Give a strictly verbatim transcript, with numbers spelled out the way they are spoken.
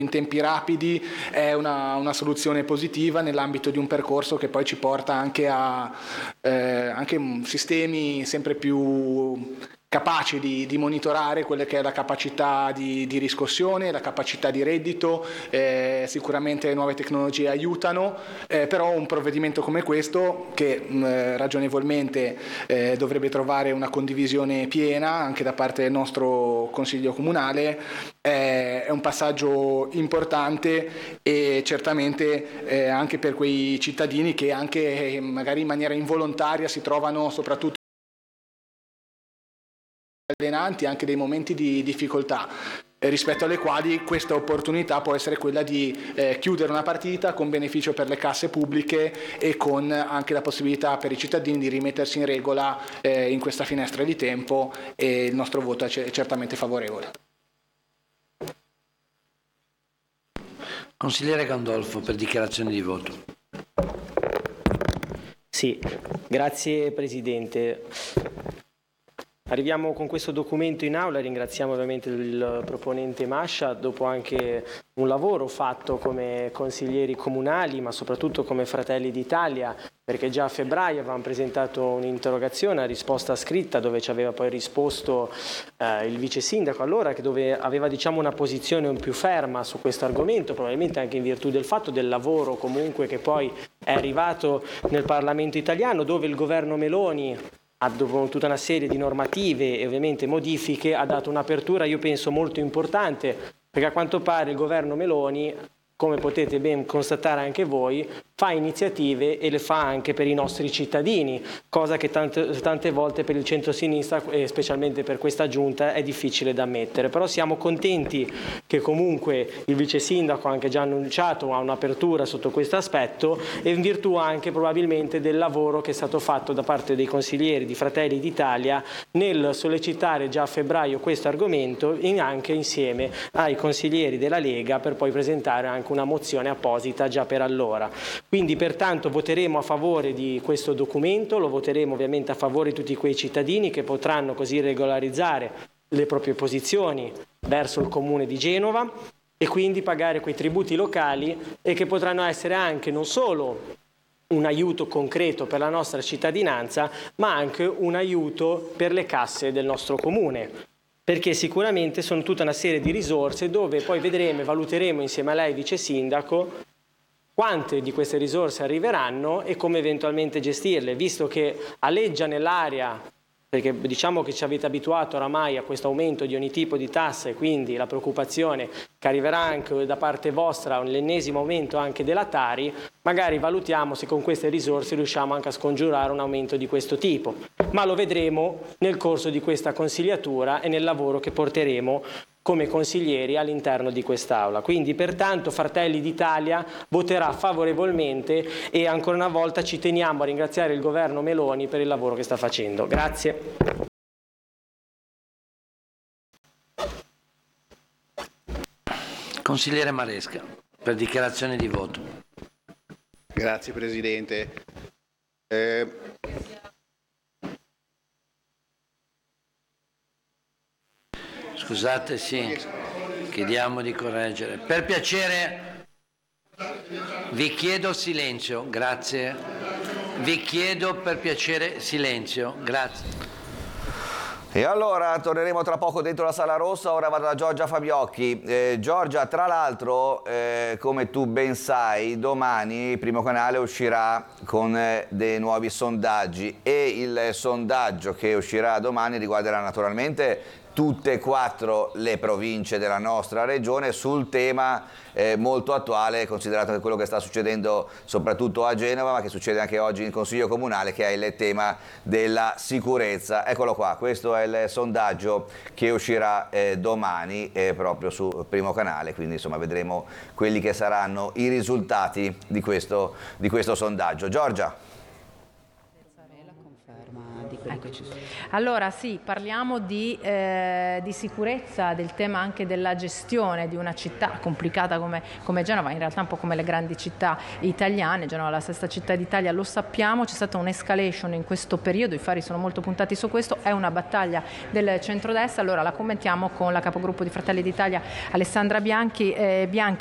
in tempi rapidi è una, una soluzione positiva nell'ambito di un percorso che poi ci porta anche a eh, anche sistemi sempre più capaci di, di monitorare quelle che è la capacità di, di riscossione, la capacità di reddito. Eh, sicuramente le nuove tecnologie aiutano, eh, però un provvedimento come questo, che mh, ragionevolmente eh, dovrebbe trovare una condivisione piena anche da parte del nostro Consiglio Comunale, eh, è un passaggio importante e certamente eh, anche per quei cittadini che anche eh, magari in maniera involontaria si trovano soprattutto allenanti anche dei momenti di difficoltà, eh, rispetto alle quali questa opportunità può essere quella di eh, chiudere una partita con beneficio per le casse pubbliche e con anche la possibilità per i cittadini di rimettersi in regola eh, in questa finestra di tempo, e il nostro voto è certamente favorevole. Consigliere Gandolfo, per dichiarazione di voto. Sì, grazie Presidente. Arriviamo con questo documento in aula, ringraziamo ovviamente il proponente Mascia, dopo anche un lavoro fatto come consiglieri comunali, ma soprattutto come Fratelli d'Italia, perché già a febbraio avevamo presentato un'interrogazione a risposta scritta dove ci aveva poi risposto eh, il vice sindaco allora, che dove aveva diciamo una posizione un più ferma su questo argomento, probabilmente anche in virtù del fatto del lavoro comunque che poi è arrivato nel Parlamento italiano, dove il governo Meloni, dopo tutta una serie di normative e ovviamente modifiche, ha dato un'apertura, io penso, molto importante, perché a quanto pare il governo Meloni, come potete ben constatare anche voi, fa iniziative e le fa anche per i nostri cittadini, cosa che tante, tante volte per il centro-sinistra e specialmente per questa giunta è difficile da ammettere. Però siamo contenti che comunque il vice sindaco ha anche già annunciato un'apertura sotto questo aspetto, e in virtù anche probabilmente del lavoro che è stato fatto da parte dei consiglieri di Fratelli d'Italia nel sollecitare già a febbraio questo argomento, in anche insieme ai consiglieri della Lega, per poi presentare anche una mozione apposita già per allora. Quindi pertanto voteremo a favore di questo documento, lo voteremo ovviamente a favore di tutti quei cittadini che potranno così regolarizzare le proprie posizioni verso il Comune di Genova e quindi pagare quei tributi locali, e che potranno essere anche non solo un aiuto concreto per la nostra cittadinanza, ma anche un aiuto per le casse del nostro Comune, perché sicuramente sono tutta una serie di risorse dove poi vedremo e valuteremo insieme a lei, vice sindaco, quante di queste risorse arriveranno e come eventualmente gestirle, visto che aleggia nell'aria, perché diciamo che ci avete abituato oramai a questo aumento di ogni tipo di tasse, quindi la preoccupazione che arriverà anche da parte vostra l'ennesimo aumento anche della Tari, magari valutiamo se con queste risorse riusciamo anche a scongiurare un aumento di questo tipo, ma lo vedremo nel corso di questa consigliatura e nel lavoro che porteremo come consiglieri all'interno di quest'Aula. Quindi pertanto Fratelli d'Italia voterà favorevolmente, e ancora una volta ci teniamo a ringraziare il governo Meloni per il lavoro che sta facendo. Grazie. Consigliere Maresca, per dichiarazione di voto. Grazie Presidente. Eh... Scusate, sì, chiediamo di correggere. Per piacere, vi chiedo silenzio, grazie. Vi chiedo per piacere silenzio, grazie. E allora torneremo tra poco dentro la Sala Rossa. Ora vado da Giorgia Fabiocchi. Eh, Giorgia, tra l'altro, eh, come tu ben sai, domani Primo Canale uscirà con eh, dei nuovi sondaggi, e il sondaggio che uscirà domani riguarderà naturalmente tutte e quattro le province della nostra regione sul tema eh, molto attuale, considerato che quello che sta succedendo soprattutto a Genova, ma che succede anche oggi in Consiglio Comunale, che è il tema della sicurezza. Eccolo qua, questo è il sondaggio che uscirà eh, domani eh, proprio su Primo Canale, quindi insomma vedremo quelli che saranno i risultati di questo, di questo sondaggio. Giorgia. La conferma di Eccoci. Allora sì, parliamo di, eh, di sicurezza, del tema anche della gestione di una città complicata come, come Genova, in realtà un po' come le grandi città italiane. Genova è la sesta città d'Italia, lo sappiamo, c'è stata un'escalation in questo periodo, i fari sono molto puntati su questo, è una battaglia del centrodestra. Allora la commentiamo con la capogruppo di Fratelli d'Italia Alessandra Bianchi. Eh, Bianchi